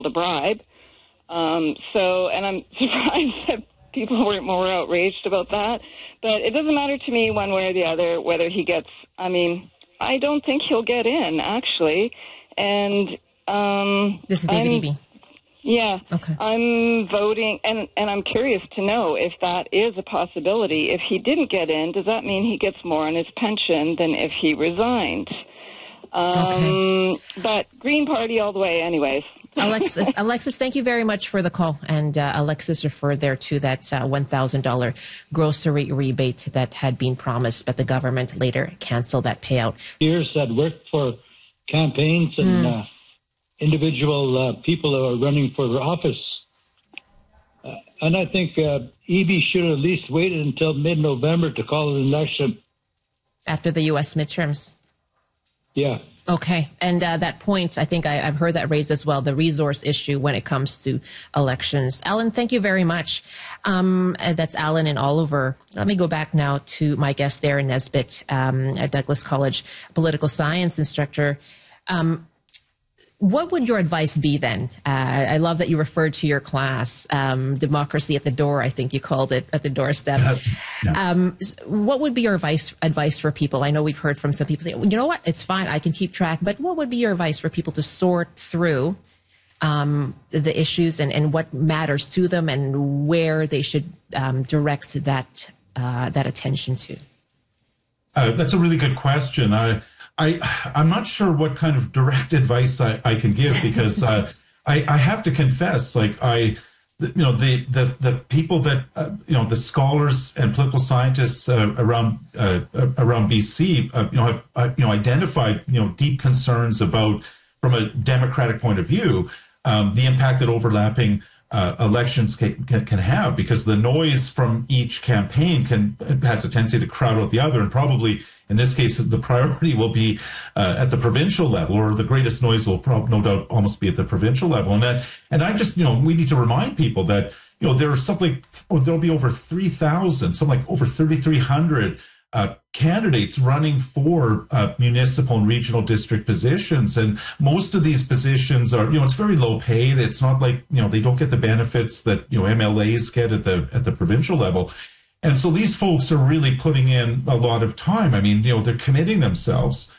a bribe. And I'm surprised that people weren't more outraged about that. But it doesn't matter to me one way or the other whether he gets, I don't think he'll get in, actually. And this is David Eby. Yeah. Okay. I'm voting, and I'm curious to know if that is a possibility. If he didn't get in, does that mean he gets more on his pension than if he resigned? Okay. But Green Party all the way anyways. Alexis, thank you very much for the call. And Alexis referred there to that $1,000 grocery rebate that had been promised, but the government later canceled that payout. Years that worked for campaigns and individual people who are running for office. And I think Eby should at least wait until mid-November to call an election. After the U.S. midterms? Yeah. Okay. And that point, I think I've heard that raised as well, the resource issue when it comes to elections. Alan, thank you very much. That's Alan in Oliver. Let me go back now to my guest there, Nesbitt, at Douglas College, political science instructor. What would your advice be then? I love that you referred to your class, democracy at the door, I think you called it, at the doorstep. Yeah. What would be your advice for people? I know we've heard from some people say, you know what, it's fine, I can keep track. But what would be your advice for people to sort through the issues and what matters to them and where they should direct that attention to? That's a really good question. I'm not sure what kind of direct advice I can give because I have to confess, like the people that the scholars and political scientists around BC have identified deep concerns about, from a democratic point of view, the impact that overlapping elections can have, because the noise from each campaign has a tendency to crowd out the other, and probably in this case the priority will be at the provincial level, or the greatest noise will no doubt almost be at the provincial level. And I just we need to remind people that there's there'll be over 3,000, something like over 3,300 candidates running for municipal and regional district positions, and most of these positions are it's very low pay. It's not like they don't get the benefits that MLAs get at the provincial level, and so these folks are really putting in a lot of time. I mean they're committing themselves